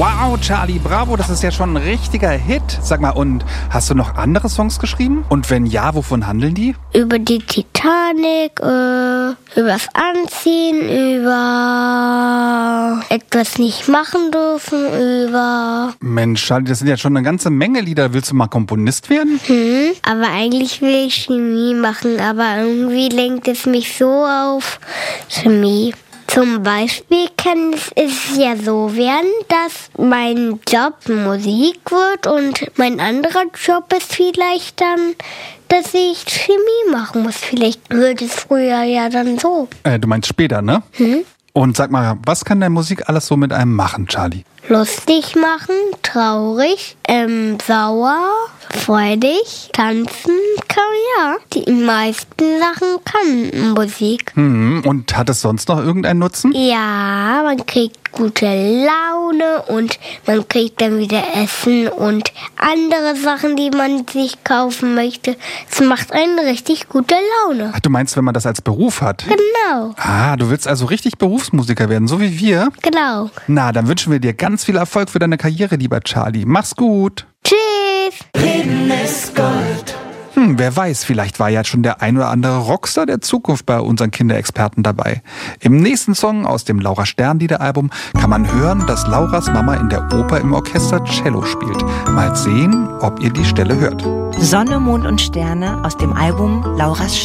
Wow, Charlie, bravo, das ist ja schon ein richtiger Hit. Sag mal, und hast du noch andere Songs geschrieben? Und wenn ja, wovon handeln die? Über die Titanic, übers Anziehen, über etwas nicht machen dürfen, über... Mensch, Charlie, das sind ja schon eine ganze Menge Lieder. Willst du mal Komponist werden? Aber eigentlich will ich Chemie machen, aber irgendwie lenkt es mich so auf Chemie. Zum Beispiel kann es ja so werden, dass mein Job Musik wird und mein anderer Job ist vielleicht dann, dass ich Chemie machen muss. Vielleicht wird es früher ja dann so. Du meinst später, ne? Und sag mal, was kann deine Musik alles so mit einem machen, Charlie? Lustig machen, traurig, sauer, freudig, tanzen, ja. Die meisten Sachen kann Musik. Und hat es sonst noch irgendeinen Nutzen? Ja, man kriegt gute Laune und man kriegt dann wieder Essen und andere Sachen, die man sich kaufen möchte. Es macht einen richtig gute Laune. Ach, du meinst, wenn man das als Beruf hat? Genau. Ah, du willst also richtig Berufsmusiker werden, so wie wir? Genau. Na, dann wünschen wir dir ganz viel Erfolg für deine Karriere, lieber Charlie. Mach's gut. Tschüss. Leben ist Gold. Wer weiß, vielleicht war ja schon der ein oder andere Rockstar der Zukunft bei unseren Kinderexperten dabei. Im nächsten Song aus dem Laura Stern-Lieder-Album kann man hören, dass Lauras Mama in der Oper im Orchester Cello spielt. Mal sehen, ob ihr die Stelle hört. Sonne, Mond und Sterne aus dem Album Lauras